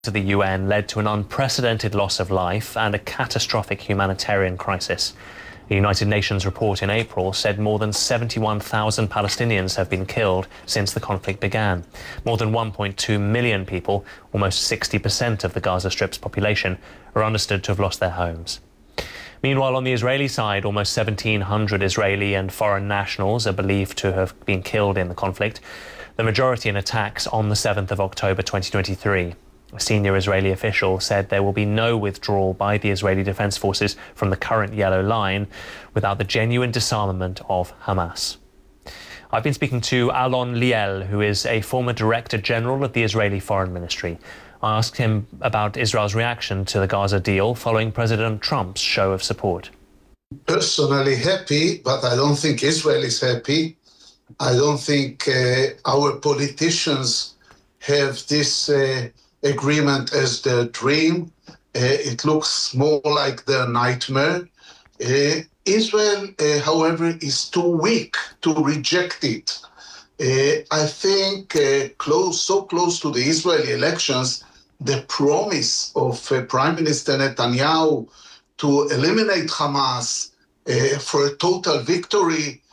to the UN led to an unprecedented loss of life and a catastrophic humanitarian crisis. The United Nations report in April said more than 71,000 Palestinians have been killed since the conflict began. More than 1.2 million people, almost 60% of the Gaza Strip's population, are understood to have lost their homes. Meanwhile, on the Israeli side, almost 1,700 Israeli and foreign nationals are believed to have been killed in the conflict, the majority in attacks on the 7th of October 2023. A senior Israeli official said there will be no withdrawal by the Israeli Defense Forces from the current yellow line without the genuine disarmament of Hamas. I've been speaking to Alon Liel, who is a former Director General of the Israeli Foreign Ministry. I asked him about Israel's reaction to the Gaza deal following President Trump's show of support. Personally happy, but I don't think Israel is happy. I don't think our politicians have this agreement as their dream. It looks more like their nightmare. Israel, however, is too weak to reject it. I think so close to the Israeli elections, the promise of Prime Minister Netanyahu to eliminate Hamas for a total victory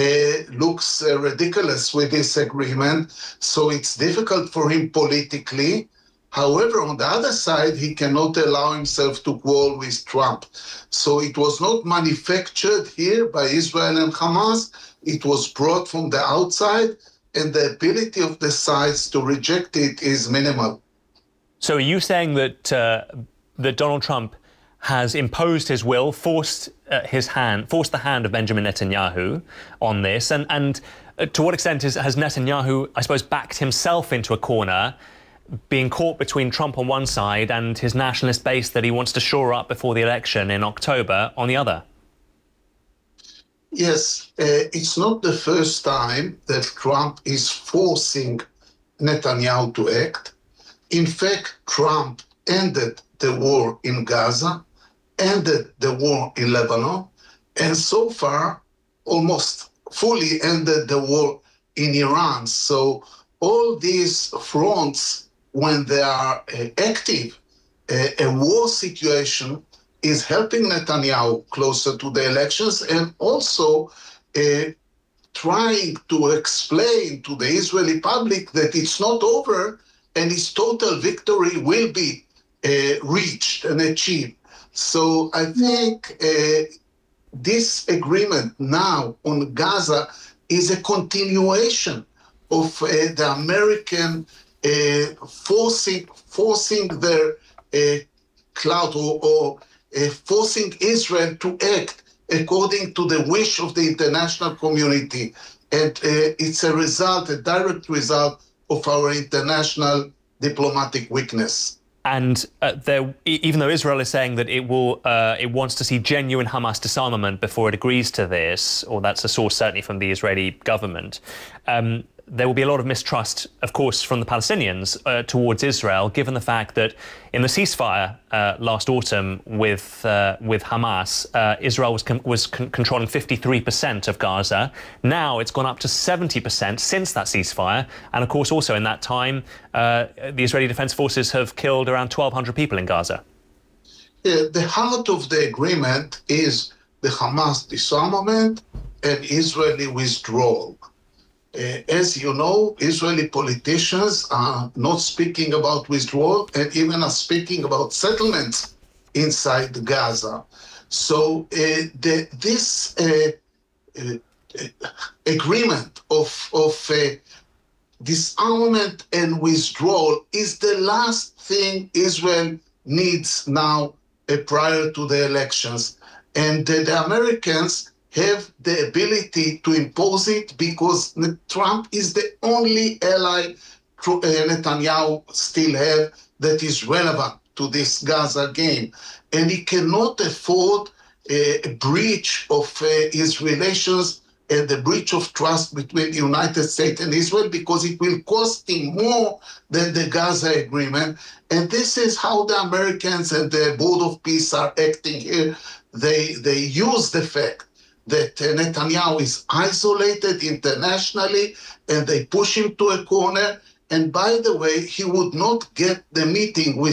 looks ridiculous with this agreement. So it's difficult for him politically. However, on the other side, he cannot allow himself to quarrel with Trump. So it was not manufactured here by Israel and Hamas. It was brought from the outside, and the ability of the sides to reject it is minimal. So are you saying that that Donald Trump has imposed his will, forced the hand of Benjamin Netanyahu on this, and to what extent has Netanyahu, I suppose, backed himself into a corner, being caught between Trump on one side and his nationalist base that he wants to shore up before the election in October on the other? Yes, it's not the first time that Trump is forcing Netanyahu to act. In fact, Trump ended the war in Gaza, ended the war in Lebanon, and so far almost fully ended the war in Iran. So all these fronts, when they are active, a war situation is helping Netanyahu closer to the elections, and also trying to explain to the Israeli public that it's not over and his total victory will be reached and achieved. So I think this agreement now on Gaza is a continuation of the American forcing their clout or forcing Israel to act according to the wish of the international community. And it's a result, a direct result of our international diplomatic weakness. And even though Israel is saying that it wants to see genuine Hamas disarmament before it agrees to this, or that's a source certainly from the Israeli government, there will be a lot of mistrust, of course, from the Palestinians towards Israel, given the fact that in the ceasefire last autumn with Hamas, Israel was controlling 53% of Gaza. Now it's gone up to 70% since that ceasefire. And of course, also in that time, the Israeli Defense Forces have killed around 1,200 people in Gaza. Yeah, the heart of the agreement is the Hamas disarmament and Israeli withdrawal. As you know, Israeli politicians are not speaking about withdrawal and even are speaking about settlements inside Gaza. So this agreement of disarmament and withdrawal is the last thing Israel needs now prior to the elections. And the Americans have the ability to impose it because Trump is the only ally Netanyahu still have that is relevant to this Gaza game. And he cannot afford a breach of his relations and the breach of trust between the United States and Israel, because it will cost him more than the Gaza agreement. And this is how the Americans and the Board of Peace are acting here. They use the fact that Netanyahu is isolated internationally, and they push him to a corner, And by the way, he would not get the meeting with